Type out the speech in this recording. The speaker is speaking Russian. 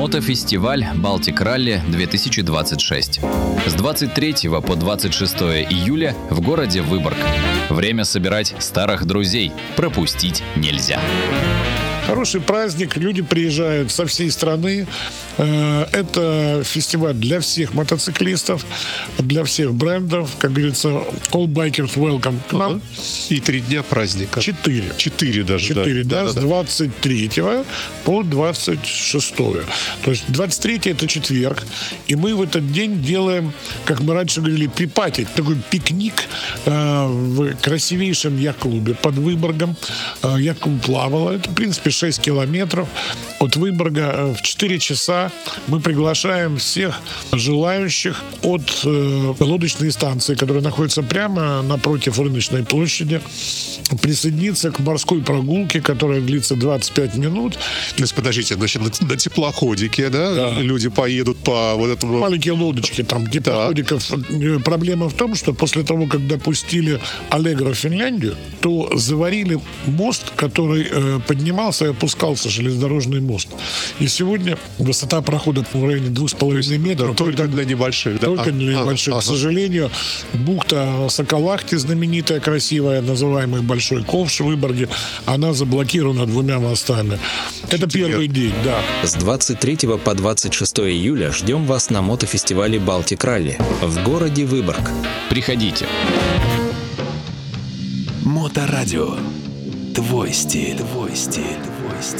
Мотофестиваль «Балтик Ралли-2026». С 23 по 26 июля в городе Выборг. Время собирать старых друзей. Пропустить нельзя. Хороший праздник, люди приезжают со всей страны. Это фестиваль для всех мотоциклистов, для всех брендов. Как говорится, all bikers welcome к нам. И 3 дня праздника. 4. 4 даже. 4, да, с 23 по 26. То есть 23 это четверг. И мы в этот день делаем, как мы раньше говорили, припати. Такой пикник в красивейшем яхт-клубе под Выборгом. Яхт-клуб «Плавала». Это, в принципе, 6 километров от Выборга. В 4 часа мы приглашаем всех желающих от лодочной станции, которая находится прямо напротив рыночной площади, присоединиться к морской прогулке, которая длится 25 минут. То есть, подождите, значит, на теплоходике, да, люди поедут по вот этому... Маленькие лодочки, там, теплоходиков. Да. Проблема в том, что после того, как допустили Аллегро в Финляндию, то заварили мост, который поднимался и опускался, железнодорожный мост. И сегодня высота прохода в районе 2,5 метров. Только для небольших, да? Только для небольших. К сожалению, бухта Соколахти, знаменитая, красивая, называемая Большой Ковш в Выборге, она заблокирована 2 мостами. Это первый день, да. С 23 по 26 июля ждем вас на мотофестивале «Балтик Ралли» в городе Выборг. Приходите. Моторадио. Твой стиль. Твой стиль.